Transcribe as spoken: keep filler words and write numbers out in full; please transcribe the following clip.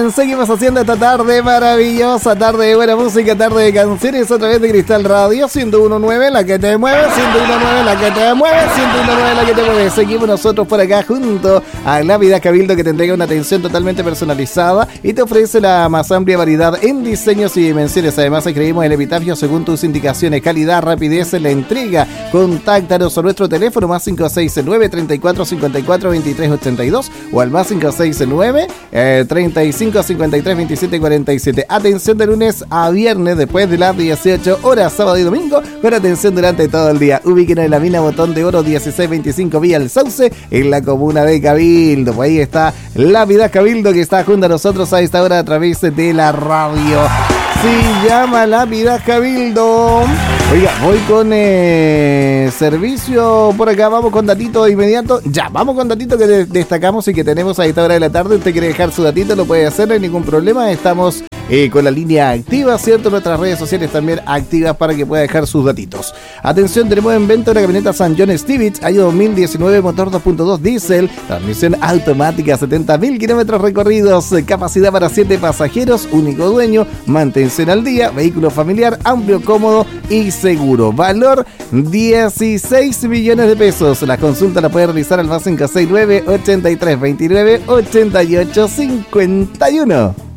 bien, seguimos haciendo esta tarde maravillosa, tarde de buena música, tarde de canciones a través de Cristal Radio ciento uno punto nueve, la que te mueve, ciento uno punto nueve, la que te mueve, ciento uno punto nueve, la que te mueve. Seguimos nosotros por acá junto a La Vida Cabildo, que te entrega una atención totalmente personalizada y te ofrece la más amplia variedad en diseños y dimensiones. Además, escribimos el epitafio según tus indicaciones, calidad, rapidez en la entrega. Contáctanos a nuestro teléfono más cinco seis nueve, treinta y cuatro, cincuenta y cuatro, veintitrés ochenta y dos o al más cinco seis nueve, treinta y cinco, cincuenta y tres, veintisiete cuarenta y siete. Atención de lunes a viernes después de las dieciocho horas, sábado y domingo, con atención durante todo el día. Ubíquenos en la mina Botón de Oro dieciséis veinticinco Vía El Sauce, en la comuna de Cabildo. Pues ahí está La Vida Cabildo, que está junto a nosotros a esta hora a través de la radio. Se llama La Vida Cabildo. Oiga, voy con eh, servicio por acá. Vamos con datito de inmediato. Ya, vamos con datito que de- destacamos y que tenemos a esta hora de la tarde. Usted quiere dejar su datito, lo puede hacer, no hay ningún problema. Estamos eh, con la línea activa, ¿cierto? Nuestras redes sociales también activas para que pueda dejar sus datitos. Atención, tenemos en venta una camioneta San John Stevich, año dos mil diecinueve, motor dos punto dos diésel, transmisión automática, setenta mil kilómetros recorridos, eh, capacidad para siete pasajeros, único dueño, mantención al día, vehículo familiar, amplio, cómodo y seguro. Valor dieciséis millones de pesos. La consulta la puede realizar al más cinco seis nueve, ochenta y tres veintinueve, ochenta y ocho cincuenta y uno.